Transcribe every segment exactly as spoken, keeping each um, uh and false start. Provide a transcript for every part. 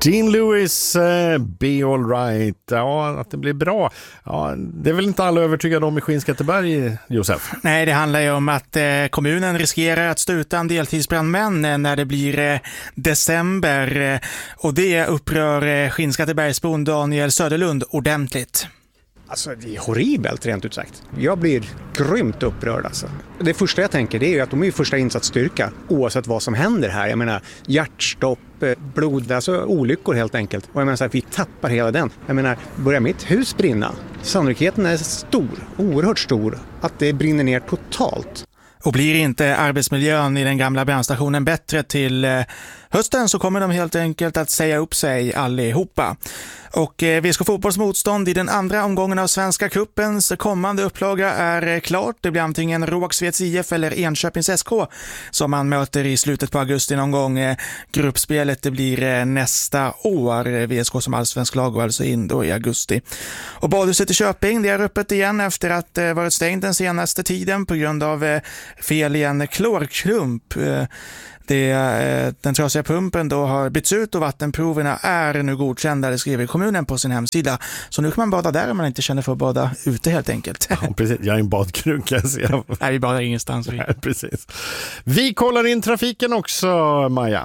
Dean Lewis, uh, Be All Right. Ja, att det blir bra. Ja, det är väl inte alla övertygade om i Skinnskatteberg, Josef? Nej, det handlar ju om att eh, kommunen riskerar att stå utan deltidsbrandmän eh, när det blir eh, december. Eh, och det upprör eh, Skinnskattebergsbon Daniel Söderlund ordentligt. Alltså det är horribelt rent ut sagt. Jag blir grymt upprörd alltså. Det första jag tänker det är ju att de är ju första insatsstyrka oavsett vad som händer här. Jag menar hjärtstopp, blod, alltså olyckor helt enkelt. Och jag menar så här, vi tappar hela den. Jag menar, börjar mitt hus brinna? Sannolikheten är stor, oerhört stor, att det brinner ner totalt. Och blir inte arbetsmiljön i den gamla brandstationen bättre till eh, hösten så kommer de helt enkelt att säga upp sig allihopa. Och eh, V S K Fotbolls motstånd i den andra omgången av Svenska Cupens kommande upplaga är eh, klart. Det blir antingen Rågsveds I F eller Enköpings S K som man möter i slutet på augusti någon gång. Eh, gruppspelet det blir eh, nästa år. V S K som allsvensk lag går alltså in då i augusti. Och badhuset i Köping det är öppet igen efter att eh, varit stängt den senaste tiden på grund av eh, fel i en klorklump. Eh, Det, den trasiga pumpen då har bytts ut och vattenproverna är nu godkända, det skriver kommunen på sin hemsida. Så nu kan man bada där om man inte känner för att bada ute helt enkelt. Ja, precis. Jag är en badkrunka. Jag... Nej, vi badar ingenstans. Nej, precis. Vi kollar in trafiken också, Maja.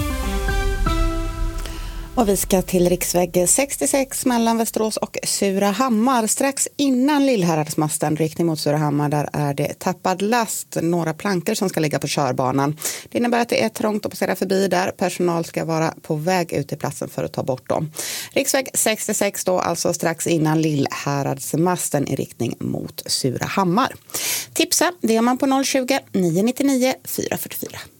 Och vi ska till riksväg sextiosex mellan Västerås och Surahammar. Strax innan Lillhäradsmasten, riktning mot Surahammar, där är det tappad last. Några plankor som ska ligga på körbanan. Det innebär att det är trångt att passera förbi där. Personal ska vara på väg ut till platsen för att ta bort dem. Riksväg sextiosex då, alltså strax innan Lillhäradsmasten i riktning mot Surahammar. Tipsa, det är man på noll tjugo, nio nio nio, fyra fyra fyra.